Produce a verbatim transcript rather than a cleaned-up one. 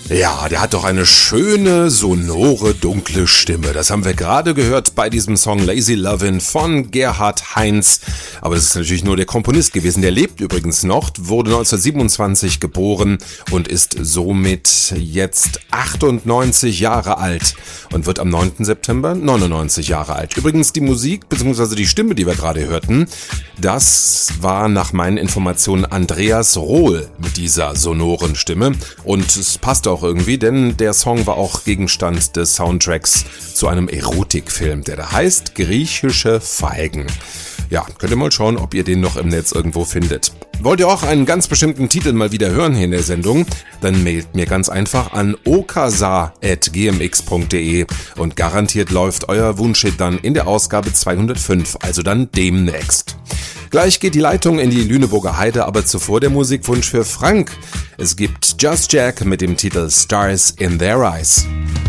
Ja, der hat doch eine schöne, sonore, dunkle Stimme. Das haben wir gerade gehört bei diesem Song Lazy Lovin' von Gerhard Heinz. Aber das ist natürlich nur der Komponist gewesen. Der lebt übrigens noch, wurde neunzehnhundertsiebenundzwanzig geboren und ist somit jetzt achtundneunzig Jahre alt und wird am neunten September neunundneunzig Jahre alt. Übrigens die Musik bzw. die Stimme, die wir gerade hörten, das war nach meinen Informationen Andreas Rohl mit dieser sonoren Stimme. Und es passt auch irgendwie, denn der Song war auch Gegenstand des Soundtracks zu einem Erotikfilm, der da heißt Griechische Feigen. Ja, könnt ihr mal schauen, ob ihr den noch im Netz irgendwo findet. Wollt ihr auch einen ganz bestimmten Titel mal wieder hören hier in der Sendung? Dann mailt mir ganz einfach an okasa at g m x punkt d e und garantiert läuft euer Wunschhit dann in der Ausgabe zweihundertfünf, also dann demnächst. Gleich geht die Leitung in die Lüneburger Heide, aber zuvor der Musikwunsch für Frank. Es gibt Just Jack mit dem Titel Stars in Their Eyes.